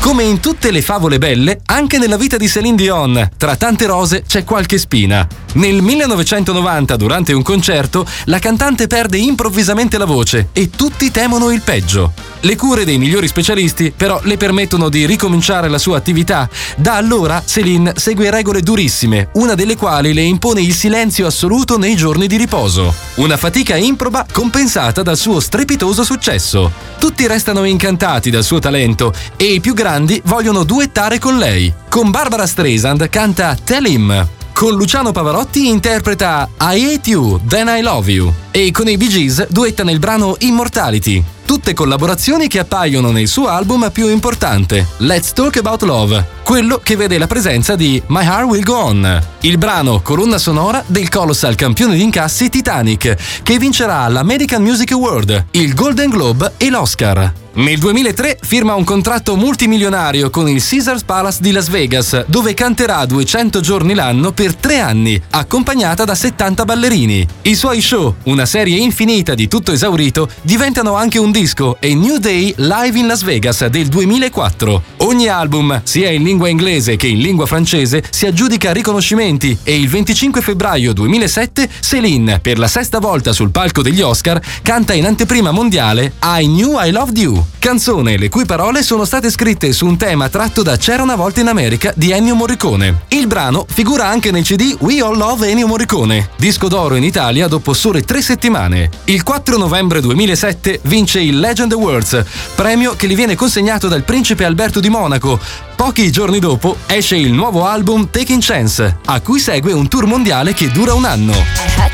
Come in tutte le favole belle, anche nella vita di Céline Dion, tra tante rose c'è qualche spina. Nel 1990, durante un concerto, la cantante perde improvvisamente la voce e tutti temono il peggio. Le cure dei migliori specialisti però le permettono di ricominciare la sua attività. Da allora Céline segue regole durissime, una delle quali le impone il silenzio assoluto nei giorni di riposo. Una fatica improba compensata dal suo strepitoso successo. Tutti restano incantati dal suo talento e i più grandi vogliono duettare con lei. Con Barbara Streisand canta Tell Him. Con Luciano Pavarotti interpreta I Hate You, Then I Love You. E con i Bee Gees duetta nel brano Immortality. Tutte collaborazioni che appaiono nel suo album più importante, Let's Talk About Love, quello che vede la presenza di My Heart Will Go On, il brano colonna sonora del colossal campione di incassi Titanic, che vincerà l'American Music Award, il Golden Globe e l'Oscar. Nel 2003 firma un contratto multimilionario con il Caesars Palace di Las Vegas, dove canterà 200 giorni l'anno per 3 anni, accompagnata da 70 ballerini. I suoi show, una serie infinita di tutto esaurito, diventano anche un disco e New Day Live in Las Vegas del 2004. Ogni album, sia in lingua inglese che in lingua francese, si aggiudica riconoscimenti e il 25 febbraio 2007 Céline, per la 6ª volta sul palco degli Oscar, canta in anteprima mondiale I Knew I Loved You, canzone le cui parole sono state scritte su un tema tratto da C'era una volta in America di Ennio Morricone. Il brano figura anche nel CD We All Love Ennio Morricone, disco d'oro in Italia dopo sole 3 settimane. Il 4 novembre 2007 vince il Legend Awards, premio che gli viene consegnato dal principe Alberto di Monaco. Pochi giorni dopo esce il nuovo album Taking Chance, a cui segue un tour mondiale che dura un anno.